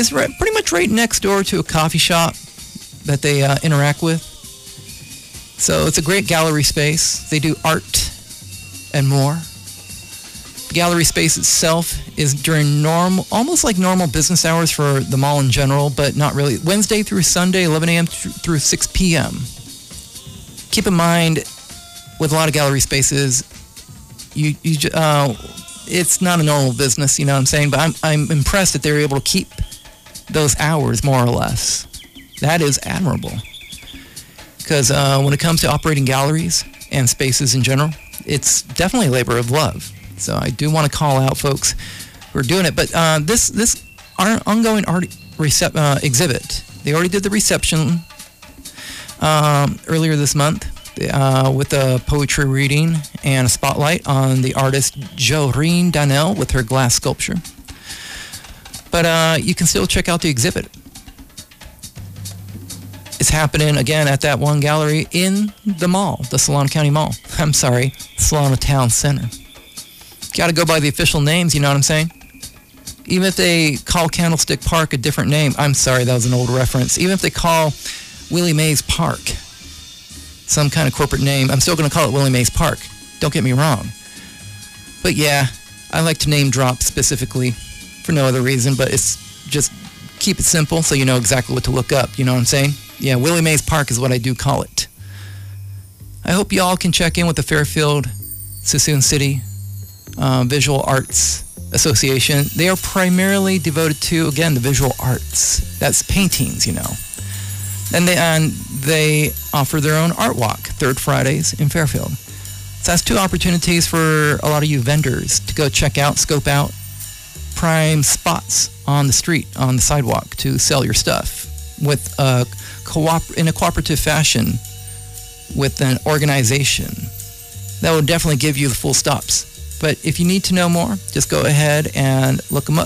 is pretty much right next door to a coffee shop that they interact with. So it's a great gallery space. They do art and more. The gallery space itself is during almost like normal business hours for the mall in general, but not really. Wednesday through Sunday, 11 a.m. through 6 p.m. Keep in mind, with a lot of gallery spaces, it's not a normal business, you know what I'm saying? But I'm impressed that they're able to keep those hours more or less. That is admirable. Because when it comes to operating galleries and spaces in general, it's definitely a labor of love. So I do want to call out folks who are doing it. But this ongoing art exhibit, they already did the reception earlier this month with a poetry reading and a spotlight on the artist Joreen Daniel with her glass sculpture. But you can still check out the exhibit. It's happening again at that one gallery in the mall, the Solano County Mall. I'm sorry, Solano Town Center. Got to go by the official names, you know what I'm saying? Even if they call Candlestick Park a different name, I'm sorry, that was an old reference. Even if they call Willie Mays Park some kind of corporate name, I'm still going to call it Willie Mays Park. Don't get me wrong. But yeah, I like to name drop specifically for no other reason, but it's just keep it simple so you know exactly what to look up, you know what I'm saying? Yeah, Willie Mays Park is what I do call it. I hope you all can check in with the Fairfield Suisun City Visual Arts Association. They are primarily devoted to, again, the visual arts. That's paintings, you know. And they offer their own art walk, third Fridays in Fairfield. So that's two opportunities for a lot of you vendors to go check out, scope out prime spots on the street, on the sidewalk to sell your stuff with in a cooperative fashion with an organization. That will definitely give you the full stops. But if you need to know more, just go ahead and look them up.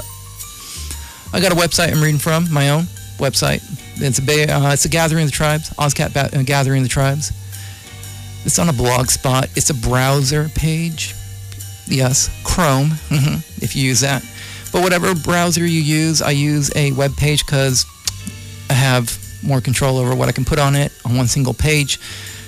I got a website I'm reading from, my own website. It's a Gathering of the Tribes, OzCat Gathering of the Tribes. It's on a blog spot. It's a browser page. Yes, Chrome, if you use that. But whatever browser you use, I use a web page because I have more control over what I can put on it on one single page.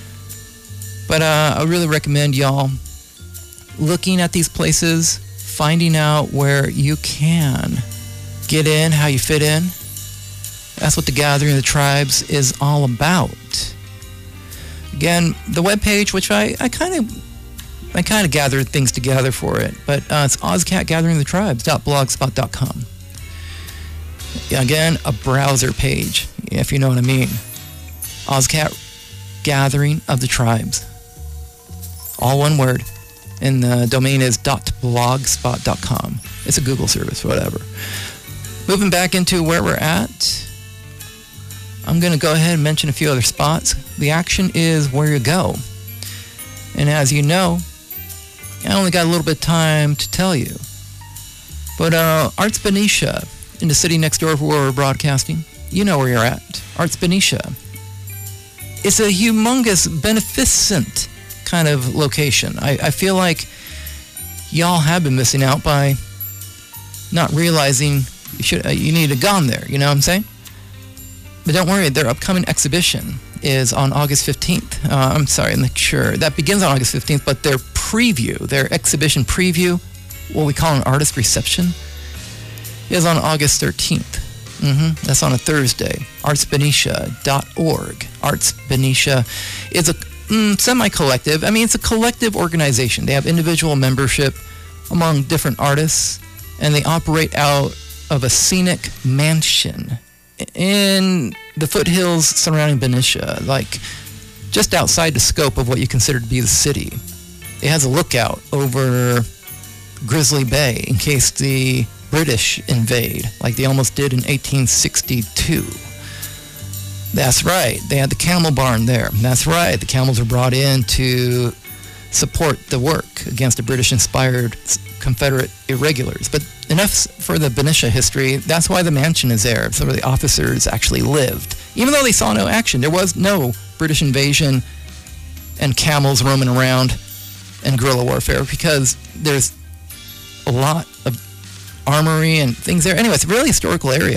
But I really recommend y'all looking at these places, finding out where you can get in, how you fit in. That's what the Gathering of the Tribes is all about. Again, the webpage, which I kind of gathered things together for it, but it's OzCatGatheringOfTheTribes.blogspot.com. Again, a browser page, if you know what I mean. OzCat Gathering of the Tribes. All one word. And the domain is .blogspot.com. It's a Google service, whatever. Moving back into where we're at, I'm going to go ahead and mention a few other spots. The action is where you go. And as you know, I only got a little bit of time to tell you. But Arts Benicia, in the city next door where we're broadcasting, you know where you're at. Arts Benicia. It's a humongous, beneficent kind of location. I feel like y'all have been missing out by not realizing you need to have gone there, you know what I'm saying? But don't worry, their upcoming exhibition is on August 15th. I'm sorry, I'm not sure. That begins on August 15th, but their exhibition preview, what we call an artist reception, is on August 13th. That's on a Thursday. artsbenicia.org. Arts Benicia is a semi-collective. I mean, it's a collective organization. They have individual membership among different artists, and they operate out of a scenic mansion in the foothills surrounding Benicia, like just outside the scope of what you consider to be the city. It has a lookout over Grizzly Bay in case the British invade, like they almost did in 1862. That's right. They had the camel barn there. That's right. The camels were brought in to support the work against the British-inspired Confederate irregulars. But enough for the Benicia history. That's why the mansion is there. Some of the officers actually lived. Even though they saw no action, there was no British invasion and camels roaming around and guerrilla warfare because there's a lot of armory and things there. Anyway, it's a really historical area.